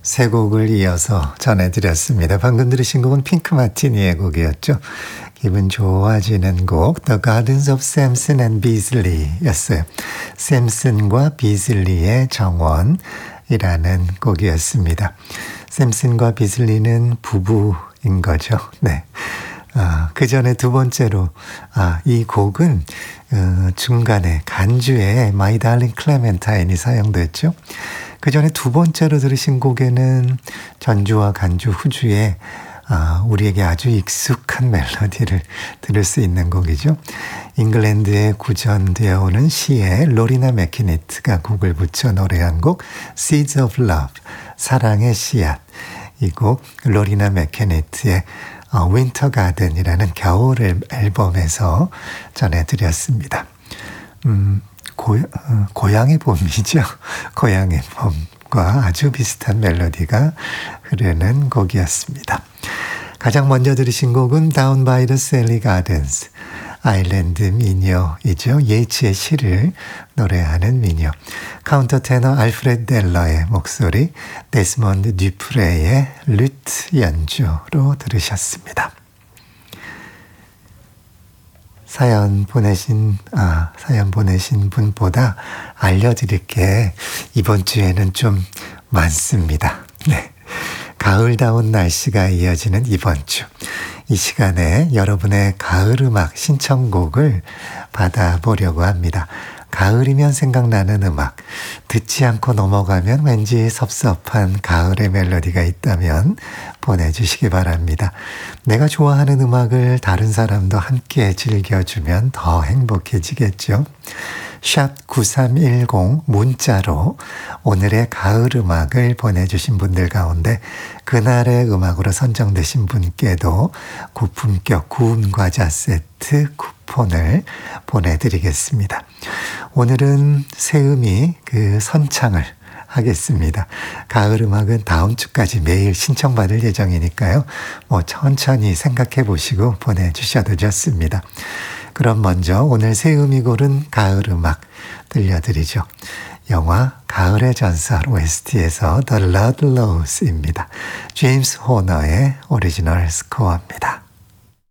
세 곡을 이어서 전해드렸습니다. 방금 들으신 곡은 핑크 마티니의 곡이었죠. 기분 좋아지는 곡 The Gardens of Samson and Beasley 였어요. 샘슨과 비슬리의 정원이라는 곡이었습니다. 샘슨과 비슬리는 부부인 거죠. 네. 그 전에 두 번째로 이 곡은 중간에 간주에 My Darling Clementine이 사용됐죠. 그 전에 두 번째로 들으신 곡에는 전주와 간주 후주에 우리에게 아주 익숙한 멜로디를 들을 수 있는 곡이죠. 잉글랜드에 구전되어 오는 시에 로리나 맥키니트가 곡을 붙여 노래한 곡 Seeds of Love, 사랑의 씨앗. 이 곡 로리나 맥키니트의 윈터 가든이라는 겨울 앨범에서 전해드렸습니다. 고향의 봄이죠. 고향의 봄과 아주 비슷한 멜로디가 흐르는 곡이었습니다. 가장 먼저 들으신 곡은 Down by the Sally Gardens, 아일랜드 미녀이죠. 예츠의 시를 노래하는 미녀. 카운터 테너 알프레드 델러의 목소리, 데스몬드 듀프레의 루트 연주로 들으셨습니다. 사연 보내신 분보다 알려드릴 게 이번 주에는 좀 많습니다. 네. 가을다운 날씨가 이어지는 이번 주. 이 시간에 여러분의 가을 음악 신청곡을 받아보려고 합니다. 가을이면 생각나는 음악, 듣지 않고 넘어가면 왠지 섭섭한 가을의 멜로디가 있다면 보내주시기 바랍니다. 내가 좋아하는 음악을 다른 사람도 함께 즐겨주면 더 행복해지겠죠. 샵 9310 문자로 오늘의 가을 음악을 보내주신 분들 가운데 그날의 음악으로 선정되신 분께도 고품격 구운 과자 세트 쿠폰을 보내드리겠습니다. 오늘은 새음이 그 선창을 하겠습니다. 가을 음악은 다음 주까지 매일 신청받을 예정이니까요. 천천히 생각해 보시고 보내주셔도 좋습니다. 그럼 먼저 오늘 새음이 고른 가을 음악 들려드리죠. 영화 가을의 전설 OST에서 The Ludlows입니다. 제임스 호너의 오리지널 스코어입니다.